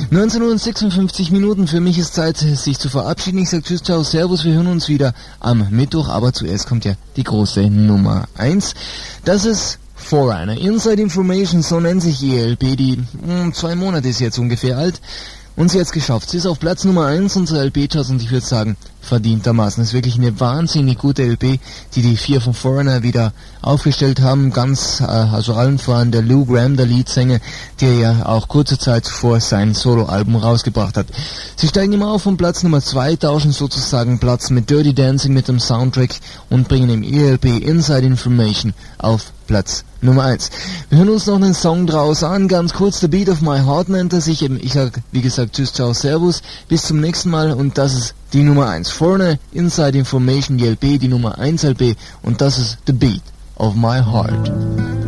19:56 für mich ist Zeit, sich zu verabschieden. Ich sage Tschüss, ciao, servus, wir hören uns wieder am Mittwoch, aber zuerst kommt ja die große Nummer 1. Das ist Foreigner. Inside Information, so nennt sich die LP, die 2 Monate ist jetzt ungefähr alt. Und sie hat es geschafft. Sie ist auf Platz Nummer 1 unserer LP-Charts und ich würde sagen, verdientermaßen. Es ist wirklich eine wahnsinnig gute LP, die 4 von Foreigner wieder aufgestellt haben. Also allen voran der Lou Gramm, der Leadsänger, der ja auch kurze Zeit zuvor sein Soloalbum rausgebracht hat. Sie steigen immer auf von Platz Nummer 2, tauschen sozusagen Platz mit Dirty Dancing, mit dem Soundtrack und bringen im ELP Inside Information auf Platz Nummer 1. Wir hören uns noch einen Song draus an, ganz kurz, The Beat of My Heart nennt er sich. Ich sag, wie gesagt, tschüss, ciao, servus, bis zum nächsten Mal und das ist die Nummer 1. Foreigner, Inside Information, die LP, die Nummer 1 LP und das ist The Beat of My Heart.